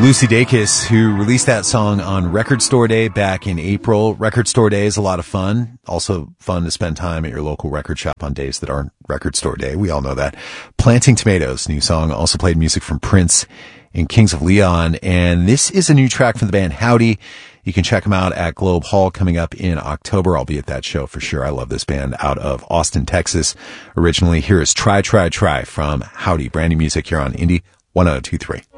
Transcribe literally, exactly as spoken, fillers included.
Lucy Dacus, who released that song on Record Store Day back in April. Record Store Day is a lot of fun. Also fun to spend time at your local record shop on days that aren't Record Store Day. We all know that. Planting Tomatoes, new song, also played music from Prince and Kings of Leon. And this is a new track from the band Howdy. You can check them out at Globe Hall coming up in October. I'll be at that show for sure. I love this band out of Austin, Texas. Originally, here is Try, Try, Try from Howdy. Brand new music here on Indie one oh two three.